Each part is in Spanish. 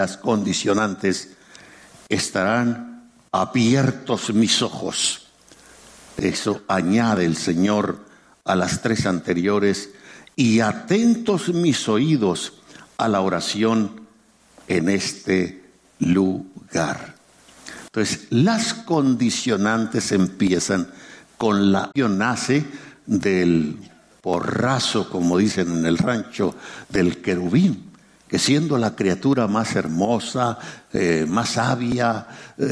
las condicionantes, estarán abiertos mis ojos. Eso añade el Señor a las tres anteriores, y atentos mis oídos a la oración en este lugar. Entonces, las condicionantes empiezan con la que nace del porrazo, como dicen en el rancho, del querubín, que siendo la criatura más hermosa, más sabia,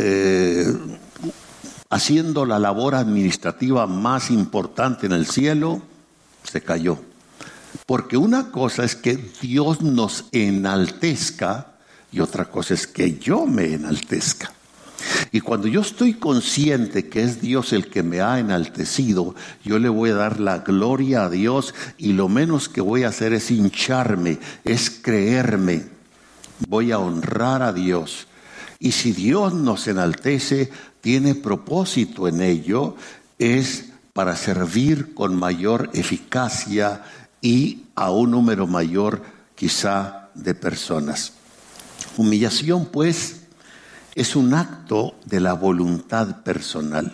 haciendo la labor administrativa más importante en el cielo, se cayó. Porque una cosa es que Dios nos enaltezca y otra cosa es que yo me enaltezca. Y cuando yo estoy consciente que es Dios el que me ha enaltecido, yo le voy a dar la gloria a Dios, y lo menos que voy a hacer es hincharme, es creerme. Voy a honrar a Dios. Y si Dios nos enaltece, tiene propósito en ello, es para servir con mayor eficacia y a un número mayor quizá de personas. Humillación, pues, es un acto de la voluntad personal.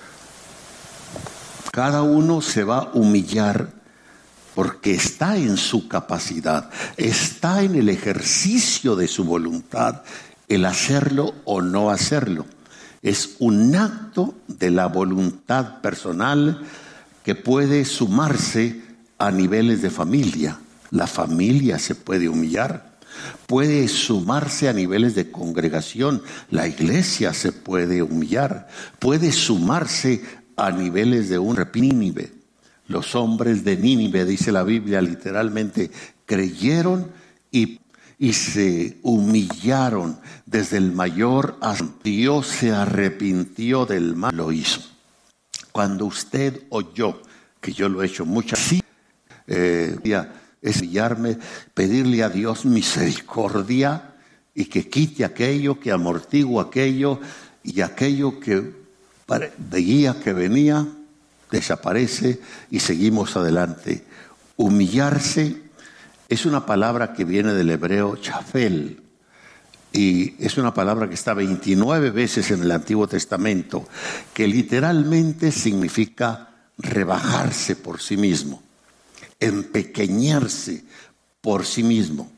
Cada uno se va a humillar porque está en su capacidad, está en el ejercicio de su voluntad, el hacerlo o no hacerlo. Es un acto de la voluntad personal que puede sumarse a niveles de familia. La familia se puede humillar. Puede sumarse a niveles de congregación. La iglesia se puede humillar. Puede sumarse a niveles de un Nínive. Los hombres de Nínive, dice la Biblia literalmente, creyeron y se humillaron desde el mayor hasta Dios se arrepintió del mal, lo hizo. Cuando usted o yo, que yo lo he hecho muchas veces, es humillarme, pedirle a Dios misericordia y que quite aquello, que amortigue aquello, y aquello que veía que venía desaparece y seguimos adelante. Humillarse es una palabra que viene del hebreo chafel, y es una palabra que está 29 veces en el Antiguo Testamento, que literalmente significa rebajarse por sí mismo, empequeñarse por sí mismo,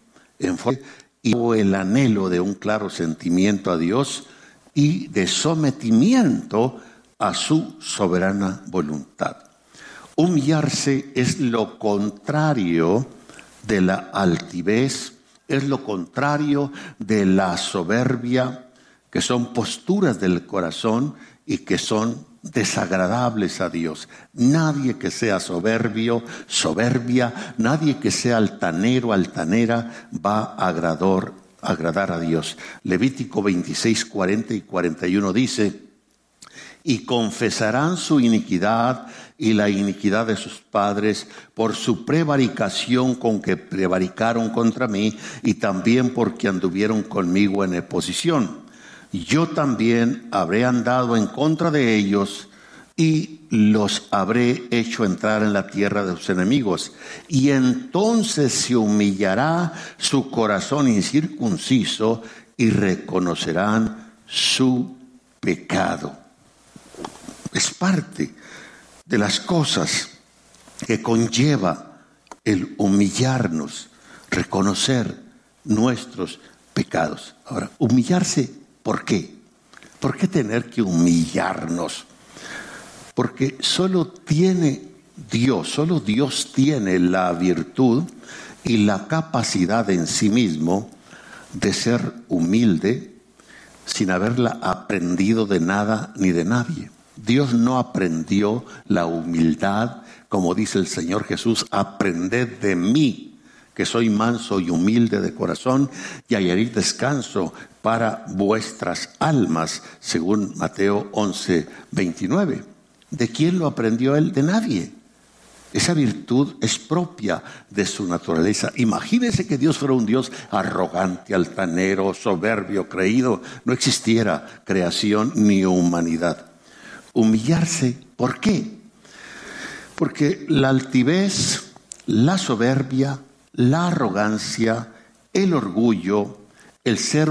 y el anhelo de un claro sentimiento a Dios y de sometimiento a su soberana voluntad. Humillarse es lo contrario de la altivez, es lo contrario de la soberbia, que son posturas del corazón y que son desagradables a Dios. Nadie que sea soberbio, soberbia, nadie que sea altanero, altanera, va a agradar a Dios. Levítico 26, 40 y 41 dice: y confesarán su iniquidad y la iniquidad de sus padres por su prevaricación con que prevaricaron contra mí, y también porque anduvieron conmigo en oposición. Yo también habré andado en contra de ellos y los habré hecho entrar en la tierra de sus enemigos. Y entonces se humillará su corazón incircunciso y reconocerán su pecado. Es parte de las cosas que conlleva el humillarnos, reconocer nuestros pecados. Ahora, humillarse, ¿por qué? ¿Por qué tener que humillarnos? Porque solo Dios tiene la virtud y la capacidad en sí mismo de ser humilde sin haberla aprendido de nada ni de nadie. Dios no aprendió la humildad, como dice el Señor Jesús: aprended de mí, que soy manso y humilde de corazón, y hallaréis descanso para vuestras almas, según Mateo 11, 29. ¿De quién lo aprendió él? De nadie. Esa virtud es propia de su naturaleza. Imagínese que Dios fuera un Dios arrogante, altanero, soberbio, creído. No existiera creación ni humanidad. Humillarse, ¿por qué? Porque la altivez, la soberbia, la arrogancia, el orgullo, El ser